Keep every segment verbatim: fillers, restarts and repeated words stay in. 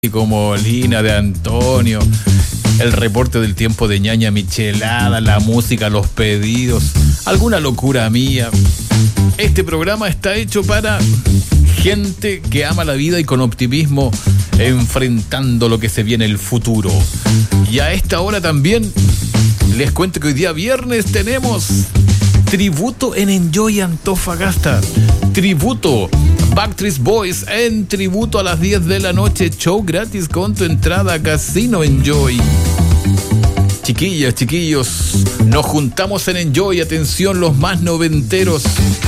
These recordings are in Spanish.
Molina, de Antonio, el reporte del tiempo de ñaña Michelada, la música, los pedidos, alguna locura mía. Este programa está hecho para gente que ama la vida y con optimismo enfrentando lo que se viene el futuro. Y a esta hora también les cuento que hoy día viernes tenemos tributo en Enjoy Antofagasta. Tributo Backstreet Boys en tributo a las diez de la noche. Show gratis con tu entrada a Casino Enjoy. Chiquillas, chiquillos, nos juntamos en Enjoy. Atención, los más noventeros.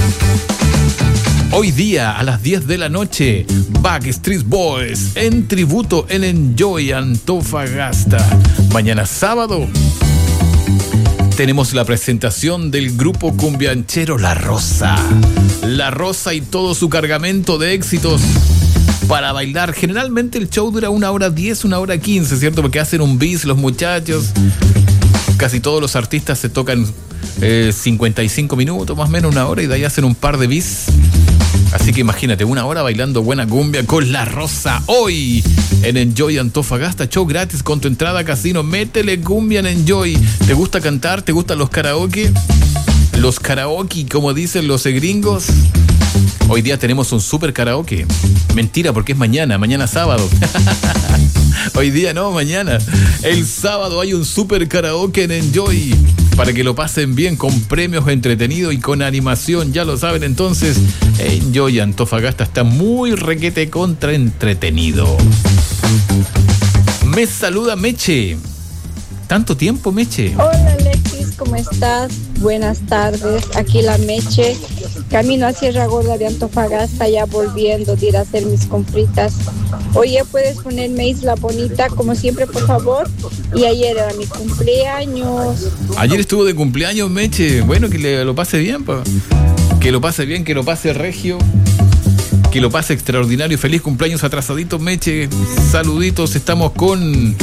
Hoy día a las diez de la noche, Backstreet Boys en tributo en Enjoy Antofagasta. Mañana sábado tenemos la presentación del grupo cumbianchero La Rosa. La Rosa y todo su cargamento de éxitos para bailar. Generalmente el show dura una hora diez, una hora quince, ¿cierto? Porque hacen un bis los muchachos. Casi todos los artistas se tocan eh, cincuenta y cinco minutos, más o menos una hora, y de ahí hacen un par de bis. Así que imagínate, una hora bailando buena cumbia con La Rosa. Hoy en Enjoy Antofagasta, show gratis con tu entrada a Casino. Métele cumbia en Enjoy. ¿Te gusta cantar? ¿Te gustan los karaoke? Los karaoke, como dicen los gringos. Hoy día tenemos un super karaoke. Mentira, porque es mañana, mañana sábado. Hoy día no, mañana. El sábado hay un super karaoke en Enjoy, para que lo pasen bien, con premios entretenidos y con animación. Ya lo saben, entonces Enjoy Antofagasta está muy requete contra entretenido. Me saluda Meche. ¿Tanto tiempo, Meche? Hola, Alexis, ¿cómo estás? Buenas tardes, aquí la Meche, camino a Sierra Gorda de Antofagasta, ya volviendo de ir a hacer mis compritas. Oye, ¿puedes ponerme Isla Bonita, como siempre, por favor? Y ayer era mi cumpleaños. Ayer estuvo de cumpleaños, Meche. Bueno, que le, lo pase bien, pa. Que lo pase bien, que lo pase regio, que lo pase extraordinario. Feliz cumpleaños atrasadito, Meche. Saluditos, estamos con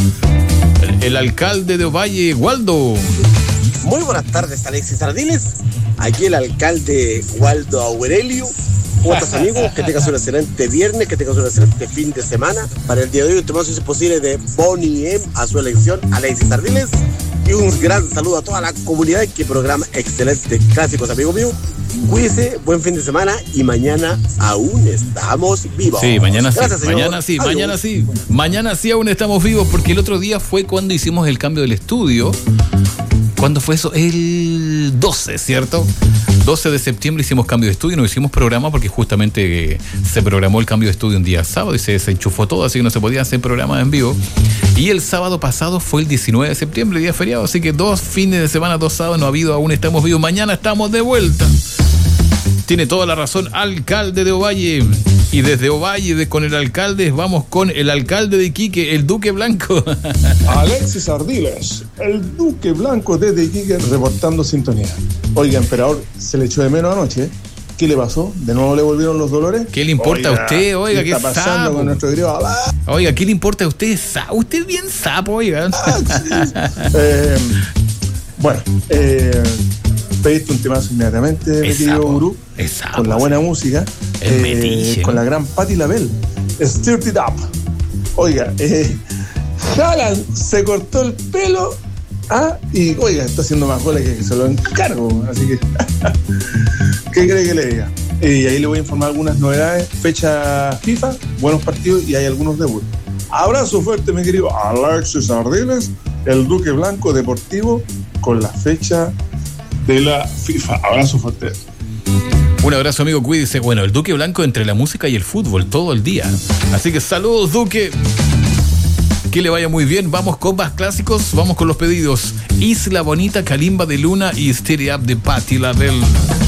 el alcalde de Ovalle, Waldo. Muy buenas tardes, Alexis Ardiles. Aquí el alcalde Waldo Aurelio. ¿Cómo estás, amigos? Que tengas un excelente viernes, que tengas un excelente fin de semana. Para el día de hoy, tomamos si es posible de Bonnie M a su elección, Alexis Ardiles. Y un gran saludo a toda la comunidad que programa excelentes clásicos, amigo mío. Cuídese, buen fin de semana, y mañana aún estamos vivos. Sí, mañana Gracias, sí, señor. mañana sí, Adiós. mañana sí. Mañana sí aún estamos vivos, porque el otro día fue cuando hicimos el cambio del estudio. ¿Cuándo fue eso? El doce, ¿cierto? doce de septiembre hicimos cambio de estudio, no hicimos programa porque justamente se programó el cambio de estudio un día sábado y se desenchufó todo, así que no se podía hacer programa en vivo. Y el sábado pasado fue el diecinueve de septiembre, día feriado, así que dos fines de semana, dos sábados no ha habido, aún estamos vivos. Mañana estamos de vuelta. Tiene toda la razón, alcalde de Ovalle. Y desde Ovalle, de, con el alcalde, vamos con el alcalde de Iquique, el Duque Blanco. Alexis Ardiles, el Duque Blanco desde Iquique, reportando sintonía. Oiga, emperador, se le echó de menos anoche. ¿Qué le pasó? ¿De nuevo le volvieron los dolores? ¿Qué le importa oiga, a usted? Oiga, ¿qué ¿qué está pasando sapo? con nuestro querido? Oiga, ¿qué le importa a usted? Usted es bien sapo, oiga. Ah, sí. eh, bueno, eh... pediste un temazo inmediatamente, mi querido Gurú, con la buena música, eh, con la gran Patti LaBelle, Stir It Up. Oiga, eh, Haaland se cortó el pelo, ah, y oiga, está haciendo más goles que, que se lo encargo, así que, ¿qué cree que le diga? Y ahí le voy a informar algunas novedades, fecha FIFA, buenos partidos y hay algunos debuts. Abrazo fuerte, mi querido Alexis Ardiles, el Duque Blanco Deportivo, con la fecha de la FIFA. Abrazo fuerte. Un abrazo, amigo, cuídese. Bueno, el Duque Blanco entre la música y el fútbol todo el día. Así que saludos, Duque. Que le vaya muy bien. Vamos con más clásicos. Vamos con los pedidos. Isla Bonita, Kalimba de Luna y Stir It Up de Patti LaBelle.